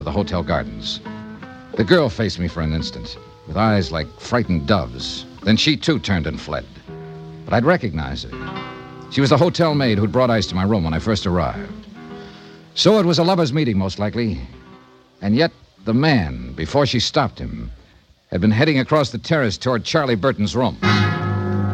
the hotel gardens. The girl faced me for an instant, with eyes like frightened doves. Then she, too, turned and fled. But I'd recognize her. She was the hotel maid who'd brought ice to my room when I first arrived. So it was a lover's meeting, most likely. And yet, the man, before she stopped him, had been heading across the terrace toward Charlie Burton's room.